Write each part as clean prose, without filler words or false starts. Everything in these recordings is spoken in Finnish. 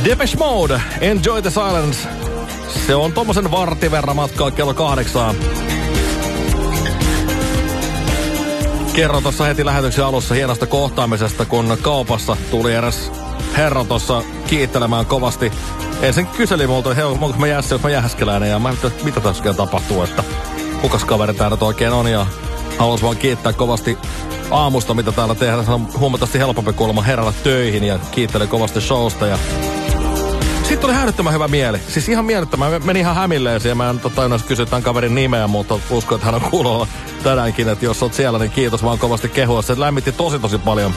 Depeche Mode, Enjoy the Silence. Se on tommosen vartin verran matkaa kello 8. Kerron tossa heti lähetyksen alussa hienosta kohtaamisesta, kun kaupassa tuli eräs herra tossa kiittelemään kovasti. Ensin kyseli multa, että onko mä jässä, jos mä jähäskeläinen. Ja mä ajattelin, että mitä tässä tapahtuu, että kukas kaveri tää nyt oikein on. Ja haluais vaan kiittää kovasti aamusta, mitä täällä tehdään. Se on huomattavasti helpompi kuulemma herralla töihin ja kiitteli kovasti showsta. Ja sitten tuli hälyttömän hyvä mieli. Siis ihan mielettömän. Mä menin ihan hämilleeseen ja mä en tajunnut kysyä tämän kaverin nimeä, mutta uskon, että hän on kuulolla tänäänkin. Että jos oot siellä, niin kiitos vaan kovasti kehua. Se lämmitti tosi paljon.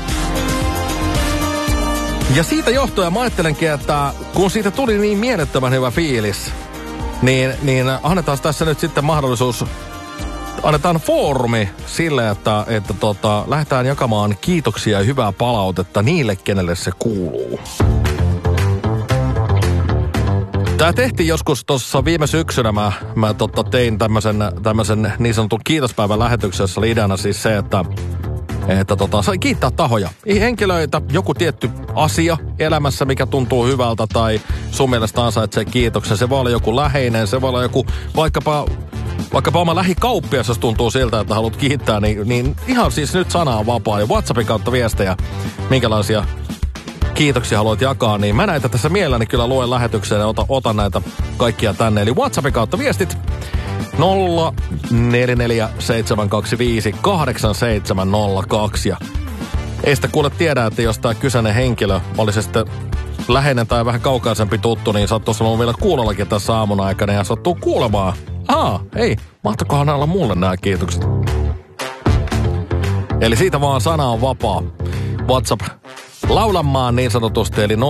Ja siitä johtuen mä ajattelenkin, että kun siitä tuli niin mielettömän hyvä fiilis, niin annetaan tässä nyt sitten mahdollisuus, annetaan foorumi sille, että lähdetään jakamaan kiitoksia ja hyvää palautetta niille, kenelle se kuuluu. Tää tehtiin joskus tuossa viime syksynä, mä tein tämmösen niin sanotun kiitospäivän lähetyksen, jossa oli ideana siis se, että sai kiittää tahoja. Henkilöitä, joku tietty asia elämässä, mikä tuntuu hyvältä tai sun mielestä ansaitsee kiitoksen. Se voi olla joku läheinen, se voi olla joku vaikkapa oma lähikauppias, jos tuntuu siltä, että haluat kiittää, niin ihan siis nyt sana on vapaa. Ja WhatsAppin kautta viestejä, minkälaisia kiitoksia haluat jakaa, niin mä näitä tässä mielelläni kyllä luen lähetykseen ja otan näitä kaikkia tänne. Eli WhatsAppin kautta viestit 0447258702. Ja ei sitä kuule tiedä, että jos tää kyseinen henkilö olisi sitten läheinen tai vähän kaukaisempi tuttu, niin sattuisi olla vielä kuulollakin tässä aamun aikana ja sattuu kuulemaan. Hei, mahtokohan olla mulle nämä kiitokset. Eli siitä vaan sana on vapaa. WhatsApp laulamaan niin sanotusti, eli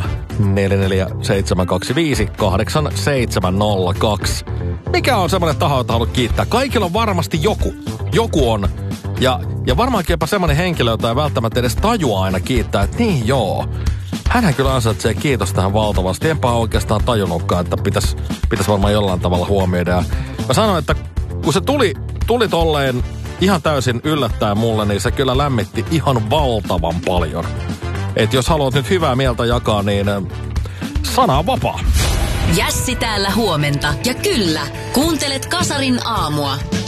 0447258702. Mikä on semmoinen taho, jota haluat kiittää? Kaikilla on varmasti joku. Joku on. Ja varmaankin jopa semmoinen henkilö, jota ei välttämättä edes tajua aina kiittää, että niin joo. Hänhän kyllä ansaitsee kiitos tähän valtavasti. Enpä oikeastaan tajunnutkaan, että pitäisi varmaan jollain tavalla huomioida. Ja mä sanoin, että kun se tuli tolleen ihan täysin yllättäen mulle, niin se kyllä lämmitti ihan valtavan paljon. Et jos haluat nyt hyvää mieltä jakaa, niin sana on vapaa. Jässi täällä huomenta. Ja kyllä, kuuntelet Kasarin aamua.